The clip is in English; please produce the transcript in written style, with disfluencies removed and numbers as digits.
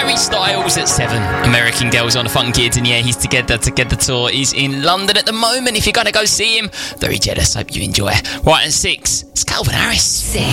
Harry Styles at 7. American Girls on the Fun Kids, and yeah, he's Together tour is in London at the moment. If you're going to go see him, very jealous. Hope you enjoy. Right, at 6, it's Calvin Harris.